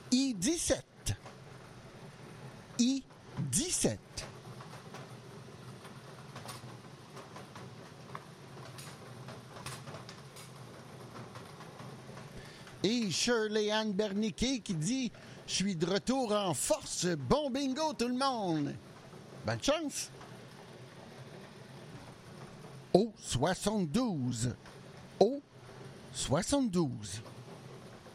I-17. I-17. Et Shirley-Anne Berniquet qui dit « Je suis de retour en force. Bon bingo tout le monde. » Bonne chance. Au 72. Au 72.